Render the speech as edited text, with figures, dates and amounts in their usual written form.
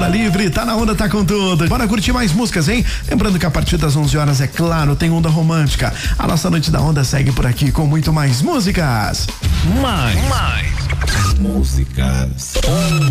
Onda Livre, tá na onda, tá com tudo. Bora curtir mais músicas, hein? Lembrando que a partir das 11 horas, é claro, tem Onda Romântica. A nossa noite da onda segue por aqui com muito mais músicas. Mais músicas.